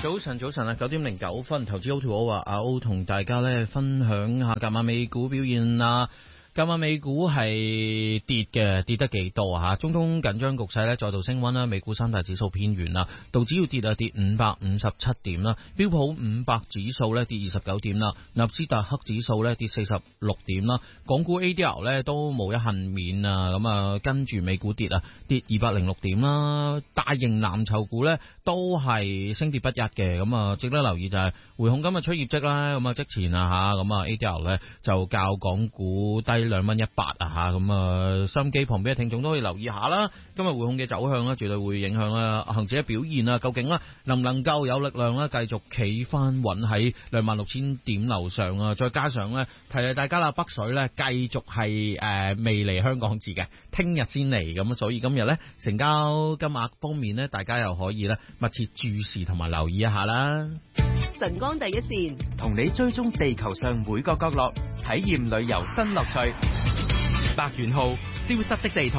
早晨啊，9:09，投資 O2O 啊，阿 O 同大家咧分享下今晚美股表現啊。今晚美股係跌嘅，跌得幾多啊？中東緊張局勢咧再度升溫啦，美股三大指數偏軟啦，道指要跌557點啦，標普500指數咧跌29點啦，納斯達克指數咧跌46點啦，港股 ADR 咧都冇一幸免啊，咁啊跟住美股跌206點啦，大型藍籌股咧都係升跌不一嘅，咁啊值得留意就係匯控今日出業績啦，咁啊即前啊吓，咁啊 ADR 咧就較港股低2.18啊吓，咁啊收音機旁邊嘅聽眾都可以留意下啦。今日匯控嘅走向咧，絕對會影響啦恒指嘅表現啊。究竟咧能唔能夠有力量咧，繼續企翻穩喺26,000點樓上啊？再加上咧提提大家啦，北水咧繼續係未嚟香港字嘅，聽日先嚟咁，所以今日咧成交金額方面咧，大家又可以咧密切注視同埋留意一下啦。 晨光第一線， 同你追蹤地球上每個角落，體驗旅遊新樂趣。百元號消失的地圖。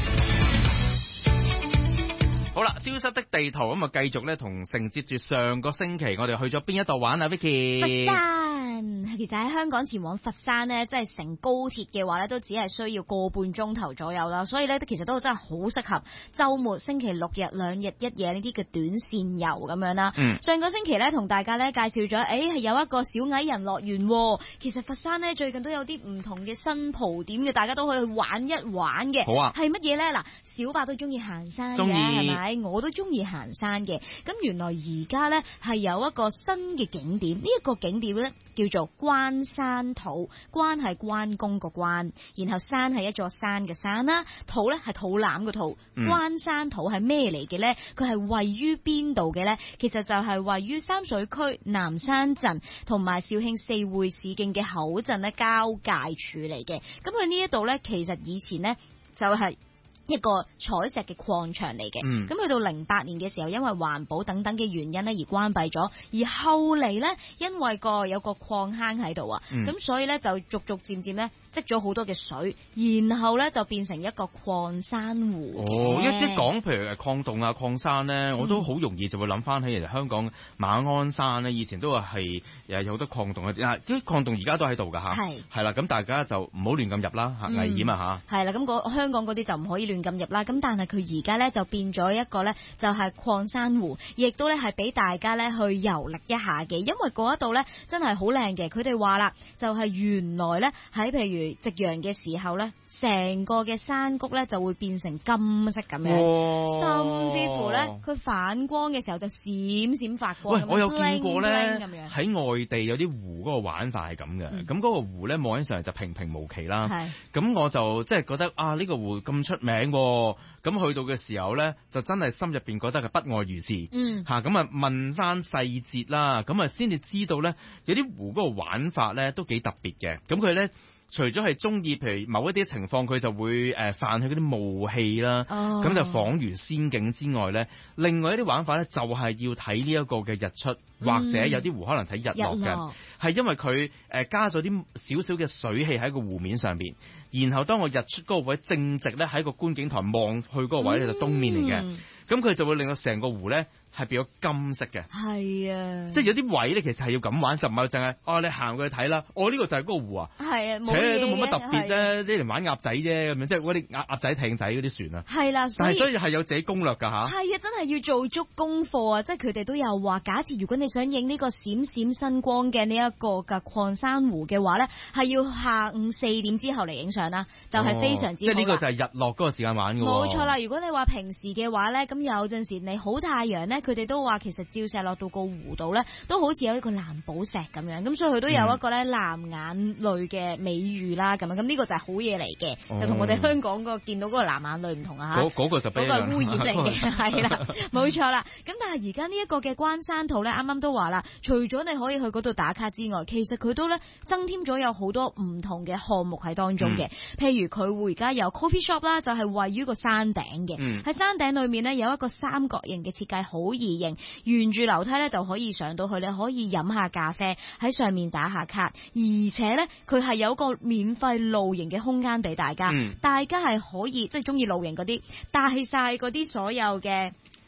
好啦，消失的地圖咁啊，繼續咧同承接住上個星期我哋去咗邊一度玩啊 Vicky？ 佛山，其實喺香港前往佛山呢，即係乘高鐵嘅話咧，都只係需要個半鐘頭左右啦。所以咧，其實都真係好適合週末星期六日2日1夜呢啲嘅短線遊咁樣啦。上個星期咧同大家咧介紹咗，係有一個小矮人樂園。其實佛山呢，最近都有啲唔同嘅新蒲點嘅，大家都可以去玩一玩嘅。 好啊， 係乜嘢咧？嗱，小白都中意行山嘅，係咪？我都中意行山嘅。咁原來而家咧係有一個新嘅景點，呢一個景點咧叫做關山土。關係關公個關，然後山係一座山嘅山啦，土咧係肚腩嘅土。關山土係咩嚟嘅咧？佢係位於邊度嘅咧？其實就係位於三水區南山鎮同埋肇慶四會市徑嘅口鎮咧交界處嚟嘅。咁佢呢一度咧，其實以前咧就係一個採石嘅礦場嚟嘅。咁去到08年嘅時候，因為環保等等嘅原因咧而關閉咗，而後嚟咧因為有個礦坑喺度啊，咁所以咧就逐漸咧積咗好多嘅水，然後咧就變成一個礦珊瑚。 一講譬如礦洞啊、礦山咧，我都好容易就會諗翻起嚟香港馬鞍山咧，以前都係有好多礦洞啊，啲礦洞而家都喺度噶嚇，係啦，咁大家就唔好亂咁入啦嚇，危險啊嚇。係啦， 咁香港嗰啲就唔可以亂咁入啦，咁但係佢而家咧就變咗一個咧就係礦珊瑚，亦都咧係俾大家咧去遊歷一下嘅，因為嗰一度咧真係好靚嘅。佢哋話啦，就係原來咧喺譬如夕陽嘅時候咧，成個嘅山谷咧就會變成金色咁樣，甚至乎咧佢反光嘅時候就閃閃發光。 喂，我有見過咧喺外地有啲湖嗰個玩法係咁嘅，咁嗰個湖咧望起上嚟就平平無奇啦。咁我就即係覺得啊，呢個湖咁出名，咁去到嘅時候咧，就真係心入邊覺得係不外如是。咁啊問翻細節啦，咁啊先至知道咧，有啲湖嗰個玩法咧都幾特別嘅。咁佢咧除咗係中意，譬如某一啲情況，佢就會泛起嗰啲霧氣啦，咁就仿如仙境之外咧，另外一啲玩法咧就係要睇呢一個嘅日出，或者有啲湖可能睇日落嘅，係因為佢加咗啲少少嘅水氣喺個湖面上邊，然後當我日出嗰個位正直咧喺個觀景台望去嗰個位咧就東面嚟嘅，咁佢就會令到成個湖咧係變咗金色嘅。係啊，即係有啲位咧其實係要咁玩，就唔係淨係你行過去睇啦，呢個就係嗰個湖啊。係啊，都冇乜特別啫，啲嚟玩鴨仔啫咁樣，即係嗰啲鴨仔艇仔嗰啲船啊。係啦，但係所以係有自己攻略㗎嚇。係啊，真係要做足功課啊！即係佢哋都有話，假設如果你想影呢個閃閃新光嘅呢一個嘅礦珊瑚嘅話咧，係要下午4點之後嚟影相啦，就係非常之好。即係呢個就係日落嗰個時間玩㗎喎。冇錯啦，如果你話平時嘅話咧，咁有陣時你好太陽咧，佢哋都話其實照射落到個湖度咧，都好似有一個藍寶石咁樣，咁所以佢都有一個咧藍眼淚嘅美譽啦，咁呢個就係好嘢嚟嘅，就同我哋香港個見到嗰個藍眼淚唔同啊嚇。嗰個就嗰個係污染嚟嘅，係啦，冇錯啦。咁但係而家呢一個嘅關山土咧，啱啱都話啦，除咗你可以去嗰度打卡之外，其實佢都咧增添咗有好多唔同嘅項目喺當中嘅，譬如佢會而家有 coffee shop 啦，就係位於個山頂嘅，喺山頂裏面咧有一個三角形嘅設計，好易認，沿住樓梯咧就可以上到去，你可以飲下咖啡，喺上面打下卡，而且咧佢係有個免費露營嘅空間俾大家，大家係可以即係中意露營嗰啲帶晒嗰啲所有嘅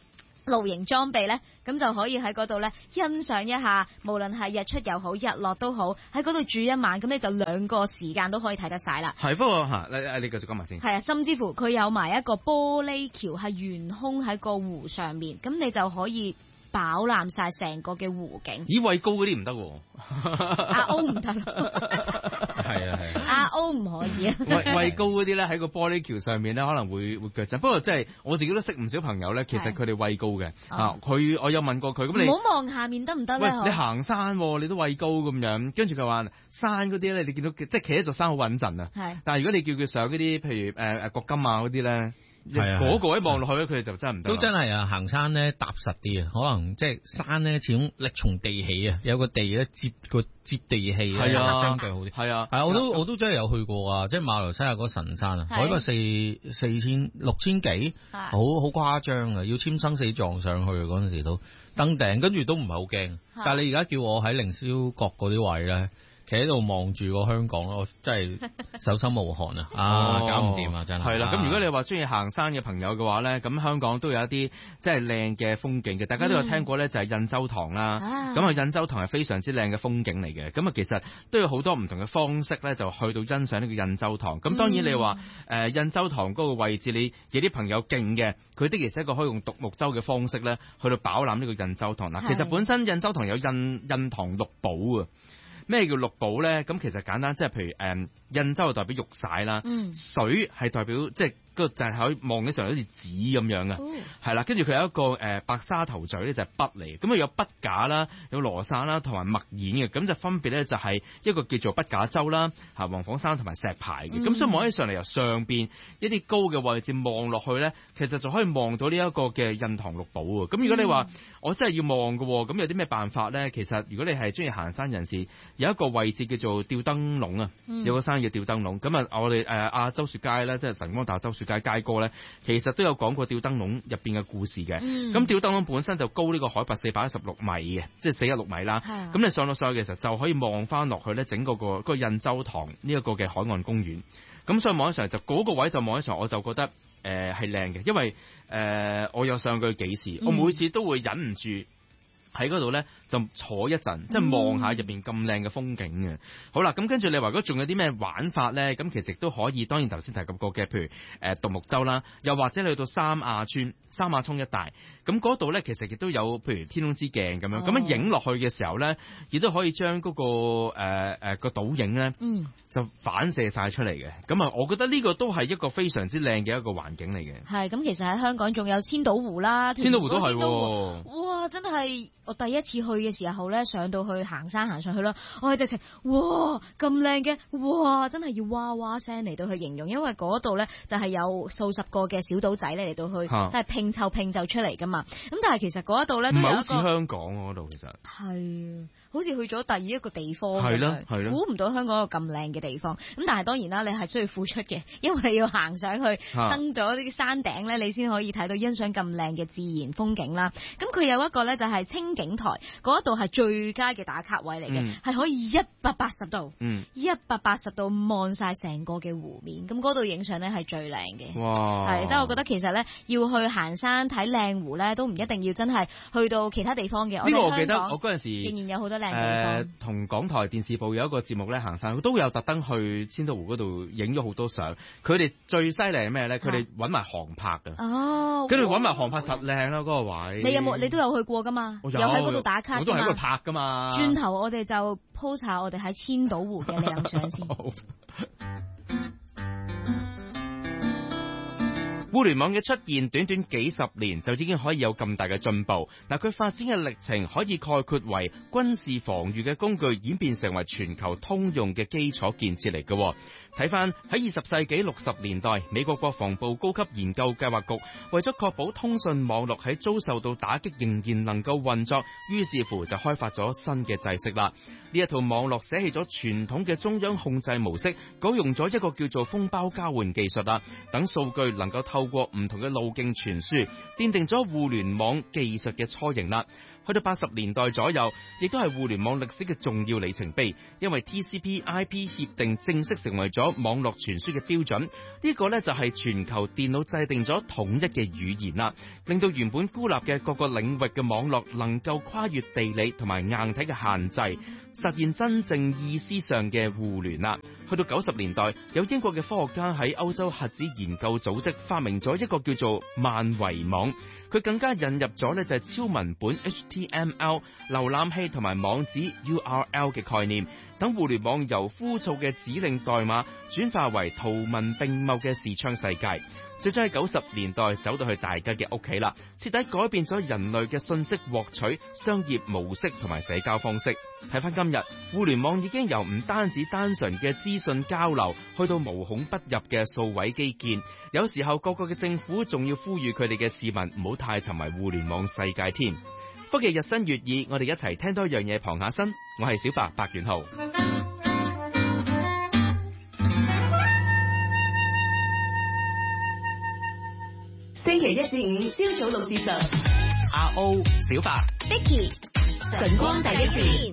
露營裝備咧，咁就可以喺嗰度咧欣賞一下，無論係日出又好，日落都好，喺嗰度住一晚，咁你就2個時間都可以睇得晒啦。 係，不過嚇，你繼續講埋先。 係啊，甚至乎佢有埋一個玻璃橋，係懸空喺個湖上面，咁你就可以飽覽晒成個嘅湖景。 咦，畏高嗰啲唔得喎， 阿 O 唔得咯， 係啊係啊， 阿 O 唔可以啊。 畏高嗰啲咧喺個玻璃橋上面咧可能會腳震，不過即係我自己都識唔少朋友咧，其實佢哋畏高嘅我有問過佢，咁你唔好望下面得唔得咧？ 你行山你都畏高咁樣，跟住佢話山嗰啲咧，你見到即係企喺座山好穩陣啊，但係如果你叫佢上嗰啲譬如國金啊嗰啲咧。嗰個一望落去咧，佢哋就真係唔得。 都真係啊！行山咧踏實啲啊，可能即係山咧始終力從地起啊，有個地咧接地氣咧，相對好啲。係啊，我都真係有去過啊！即係馬來西亞嗰神山啊，海拔6000幾，好誇張啊！要簽生死狀上去嗰陣時都登頂，跟住都唔係好驚。但係你而家叫我喺凌霄閣嗰啲位咧，企喺度望住個香港咯，我真係手心無汗啊！搞唔掂啊，真係。係啦， 咁如果你話中意行山嘅朋友嘅話咧，咁香港都有一啲即係靚嘅風景嘅，大家都有聽過咧，就係印洲塘啦。咁印洲塘係非常之靚嘅風景嚟嘅，咁其實都有好多唔同嘅方式咧，就去到欣賞呢個印洲塘。咁當然你話印洲塘嗰個位置，你有啲朋友勁嘅，佢的其實一個可以用獨木舟嘅方式咧，去到飽覽呢個印洲塘啦。其實本身印洲塘有印塘六寶啊。咩叫六寶咧？咁其實簡單，即係譬如印洲就代表玉璽啦，水係代表即係嗰個就係可以望起上好似紙咁樣嘅，係啦。跟住佢有一個白沙頭咀咧，就係筆嚟，咁啊有筆架啦，有羅剎啦，同埋墨硯嘅，咁就分別咧就係一個叫做筆架洲啦，嚇黃仿山同埋石牌嘅，咁所以望起上嚟由上邊一啲高嘅位置望落去咧，其實就可以望到呢一個嘅印塘六寶喎。咁如果你話我真係要望嘅喎，咁有啲咩辦法咧？其實如果你係中意行山人士，有一個位置叫做吊燈籠啊，有個山叫吊燈籠。咁我哋阿周雪佳咧，即係晨光大周雪佳佳哥咧，其實都有講過吊燈籠入邊嘅故事嘅。咁吊燈籠本身就高呢個海拔416米嘅，即係416米啦。咁你上到上去嘅時候，就可以望翻落去咧，整個個印洲塘呢一個嘅海岸公園。咁所以望起上嚟就嗰個位就望起上嚟，我就覺得係靚嘅，因為我有上過幾次，我每次都會忍唔住喺嗰度咧就坐一陣，即係望下入邊咁靚嘅風景嘅。好啦，咁跟住你話如果仲有啲咩玩法咧，咁其實都可以。當然頭先提及過嘅，譬如獨木舟啦，又或者你去到三亞涌一帶，咁嗰度咧其實亦都有譬如天空之鏡咁樣，咁樣影落去嘅時候咧，亦都可以將嗰個倒影咧，就反射晒出嚟嘅。咁啊，我覺得呢個都係一個非常之靚嘅一個環境嚟嘅。 係咁，其實喺香港仲有千島湖啦， 千島湖都係哇！真係我第一次去嘅時候咧，上到去行山行上去啦，我係直情哇咁靚嘅，哇真係要哇哇聲嚟到去形容，因為嗰度咧就係有數十個嘅小島仔嚟到去，即係拼湊出嚟噶嘛。咁但係其實嗰一度咧都有一個，唔係好似香港嗰度，其實係好似去咗第二一個地方，係咯，估唔到香港有咁靚嘅地方。咁但係當然啦，你係需要付出嘅，因為你要行上去登咗啲山頂咧，你先可以睇到欣賞咁靚嘅自然風景啦。咁佢有一個咧就係清景台，嗰度係最佳嘅打卡位嚟嘅，係可以180度，180度望晒成個嘅湖面。咁嗰度影相咧係最靚嘅。哇！係即係我覺得其實咧要去行山睇靚湖咧，都唔一定要真係去到其他地方嘅。呢個我記得我嗰陣時仍然有好多靚地方。同港台電視部有一個節目咧行山，都有特登去千島湖嗰度影咗好多相。佢哋最犀利係咩咧？佢哋揾埋航拍㗎。哦，跟住揾埋航拍實靚啦嗰個位。你都有去過㗎嘛？有喺嗰度打卡，我都喺嗰度拍㗎嘛。轉頭我哋就 post 下我哋喺千島湖嘅靚相先。 互聯網嘅出現，短短幾十年就已經可以有咁大嘅進步。嗱，佢發展嘅歷程可以概括為軍事防禦嘅工具演變成為全球通用嘅基礎建設嚟嘅。睇翻喺20世紀60年代，美國國防部高級研究計劃局為咗確保通訊網絡喺遭受到打擊仍然能夠運作，於是乎就開發咗新嘅制式啦。呢一套網絡捨棄咗傳統嘅中央控制模式，改用咗一個叫做封包交換技術啦，等數據能夠透過唔同嘅路徑傳輸，奠定咗互聯網技術嘅雛形啦。去到80年代左右，亦都係互聯網歷史嘅重要里程碑，因為 TCP/IP 協定正式成為咗網絡傳輸嘅標準。呢個呢，就係全球電腦制定咗統一嘅語言啦，令到原本孤立嘅各個領域嘅網絡能夠跨越地理同埋硬體嘅限制，實現真正意思上嘅互聯啦。去到90年代，有英國嘅科學家喺歐洲核子研究組織發明咗一個叫做萬維網，佢更加引入咗呢就係超文本 HTML、瀏覽器同埋網址 URL 嘅概念，等互聯網由枯燥嘅指令代碼轉化為圖文並茂嘅視窗世界。最終喺90年代走到去大家嘅屋企啦，徹底改變咗人類嘅信息獲取、商業模式同埋社交方式。睇翻今日，互聯網已經由唔單止單純嘅資訊交流，去到無孔不入嘅數位基建。有時候各個嘅政府仲要呼籲佢哋嘅市民唔好太沉迷互聯網世界添。科技日新月異，我哋一齊聽多樣嘢傍下身。我係小白白元浩。 星期一至五朝早6至10， 阿 O、小白、 Vicky 晨光第一線，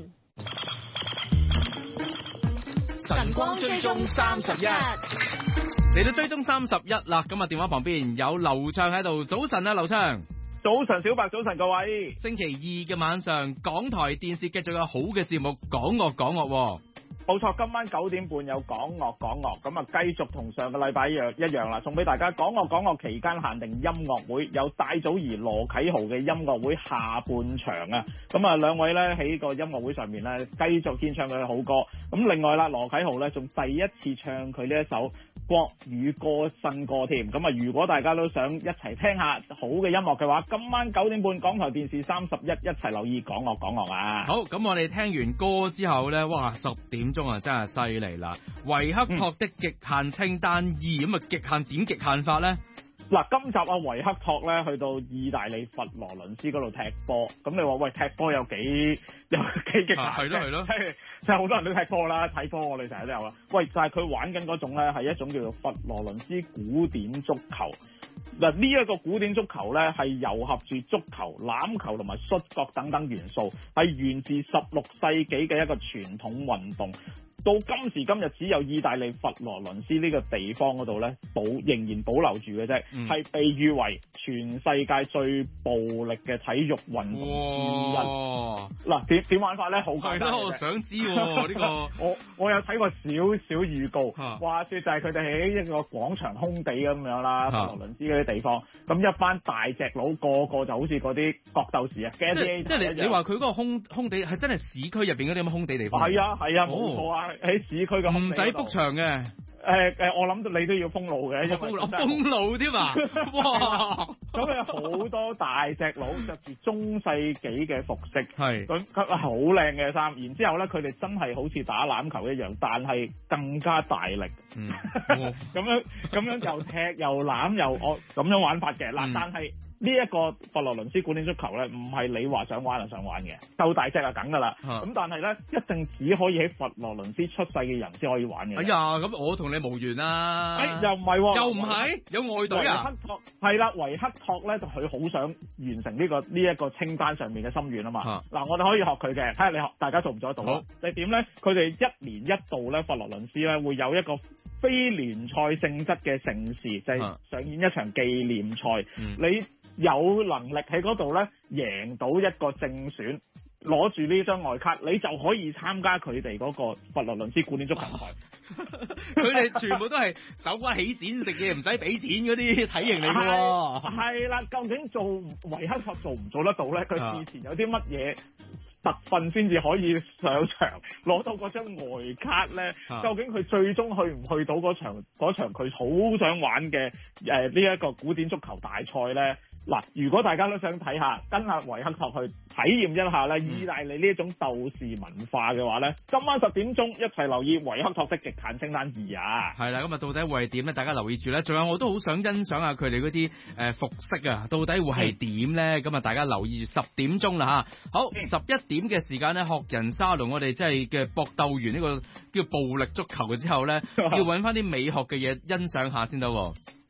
晨光追蹤31，嚟到追蹤31啦。咁啊，電話旁邊有劉暢喺度。早晨啊，劉暢。 早晨，小白，早晨各位。 星期二嘅晚上，港台電視繼續有好嘅節目，講樂講樂。 冇錯，今晚9點半有講樂講樂，咁啊繼續同上個禮拜一樣啦，送俾大家講樂講樂期間限定音樂會，有戴祖兒、羅啟豪嘅音樂會下半場啊！咁啊兩位咧喺個音樂會上面咧繼續獻唱佢嘅好歌，咁另外啦，羅啟豪咧仲第一次唱佢呢一首國語歌新歌添，咁啊如果大家都想一齊聽下好嘅音樂嘅話，今晚9點半港台電視31一齊留意講樂講樂啊！好， 咁我哋聽完歌之後咧，哇10點鐘啊真係犀利啦！維克托的極限清單2，咁啊極限點極限法咧？ 嗱，今集啊維克托咧去到意大利佛羅倫斯嗰度踢波，咁你話喂踢波有幾極限？ 係咯， 即係好多人都踢波啦，睇波我哋成日都有啦。喂，就係佢玩緊嗰種咧係一種叫做佛羅倫斯古典足球。嗱，呢一個古典足球咧係糅合住足球、欖球同埋摔角等等元素，係源自16世紀嘅一個傳統運動。到今時今日，只有意大利佛羅倫斯呢個地方嗰度咧，仍然保留住嘅啫，係被譽為全世界最暴力嘅體育運動之一。嗱，點玩法咧？好簡單。 我想知呢個。 我有睇過少少預告，話說就係佢哋喺一個廣場空地咁樣啦，佛羅倫斯嗰啲地方，咁一班大隻佬個個就好似嗰啲角鬥士啊， 即係你話佢嗰個空地係真係市區入邊嗰啲咁空地地方？ 係啊，冇錯啊。喺市區嘅唔使 book 場嘅， 我諗到你都要封路嘅， 封路添啊！哇！ 咁有好多大隻佬着住中世紀嘅服飾， 係咁好靚嘅衫，然之後咧佢哋真係好似打欖球一樣，但係更加大力，咁樣又踢又攬又咁樣玩法嘅嗱，但係。呢一個佛羅倫斯古典足球咧，唔係你話想玩就想玩嘅，夠大隻就梗噶啦。咁但係咧，一定只可以喺佛羅倫斯出世嘅人先可以玩嘅。 哎呀，咁我同你無緣啦。 又唔係喎， 又唔係有外隊啊？ 維克托係啦，維克托咧就佢好想完成呢一個清單上面嘅心願啊嘛。嗱，我哋可以學佢嘅，睇下你大家做唔做得到。好，你點咧？佢哋一年一度咧，佛羅倫斯咧會有一個非聯賽性質嘅盛事，就係上演一場紀念賽。你有能力喺嗰度咧贏到一個正選，攞住呢張外卡，你就可以參加佢哋嗰個佛羅倫斯古典足球賽。 佢哋全部都係手瓜起剪食嘢唔使俾錢嗰啲體型嚟嘅喎。係啦，究竟做維克托做唔做得到咧？佢事前有啲乜嘢特訓先至可以上場攞到嗰張外卡咧？究竟佢最終去唔去到嗰場佢好想玩嘅呢一個古典足球大賽咧？嗱，如果大家都想睇下，跟下維克托去體驗一下咧，意大利呢一種鬥士文化嘅話咧，今晚10點鐘一齊留意維克托的極限清單2啊！ 係啦，咁啊到底會係點咧？大家留意住咧。仲有我都好想欣賞下佢哋嗰啲服飾啊，到底會係點咧？咁啊大家留意住10點鐘啦嚇。好，11點嘅時間咧，學人沙龍我哋即係嘅搏鬥完呢個叫暴力足球嘅之後咧，要揾翻啲美學嘅嘢欣賞下先得喎。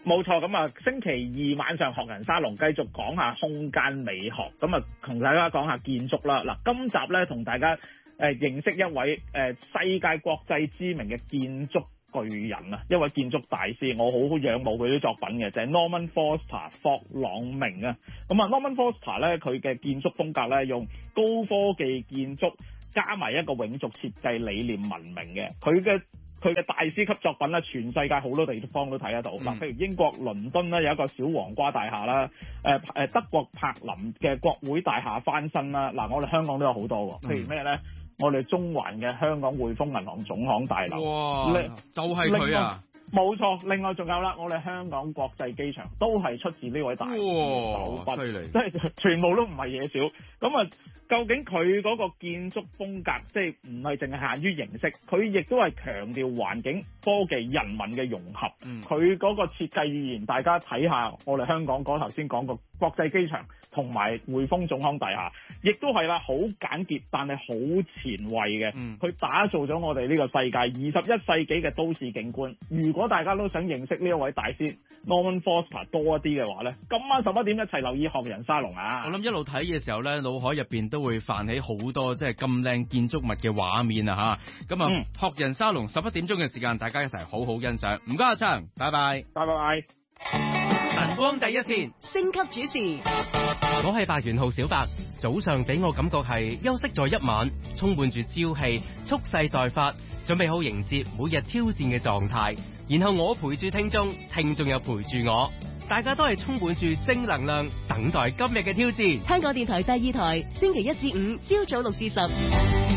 冇錯，咁啊，星期二晚上學人沙龍繼續講下空間美學，咁啊，同大家講下建築啦。嗱，今集咧同大家認識一位世界國際知名嘅建築巨人啊，一位建築大師，我好仰慕佢啲作品嘅，就係 Norman Foster 霍朗明啊。咁啊 Norman Foster 咧，佢嘅建築風格咧，用高科技建築加埋一個永續設計理念聞名嘅，佢嘅大師級作品咧，全世界好多地方都睇得到。嗱，譬如英國倫敦咧有一個小黃瓜大廈啦，德國柏林嘅國會大廈翻新啦。嗱，我哋香港都有好多喎，譬如咩咧？我哋中環嘅香港匯豐銀行總行大樓， 哇，就係佢啊！ 冇錯，另外仲有啦，我哋香港國際機場都係出自呢位大師手筆，犀利，即係全部都唔係嘢少。咁啊，究竟佢嗰個建築風格，即係唔係淨係限於形式，佢亦都係強調環境、科技、人民嘅融合。佢嗰個設計語言，大家睇下我哋香港頭先講個國際機場同埋匯豐總行大廈，亦都係啦，好簡潔，但係好前衛嘅。佢打造咗我哋呢個世界21世紀嘅都市景觀。如果大家都想認識呢一位大師 Norman Foster 多一啲嘅話咧，今晚11點一齊留意學人沙龍啊！ 我諗一路睇嘅時候咧，腦海入邊都會泛起好多即係咁靚建築物嘅畫面啊嚇！咁啊，學人沙龍11點鐘嘅時間，大家一齊好好欣賞。唔該阿昌，拜拜， 拜拜。 晨光第一線， 星級主持， 我係白元浩小白。早上俾我感覺係休息咗一晚，充滿住朝氣，蓄勢待發，準備好迎接每日挑戰嘅狀態。然後我陪住聽眾，聽眾又陪住我，大家都係充滿住正能量，等待今日嘅挑戰。 香港電台第2台，星期1至5朝早6至10。